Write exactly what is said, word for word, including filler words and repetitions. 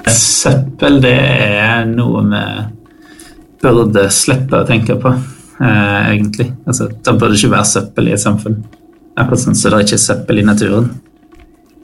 Søppel, det er noe vi burde slippe å tenke på, eh, egentlig. Altså, det burde ikke være søppel i et samfunn. Akkurat sånn så det er ikke søppel i naturen.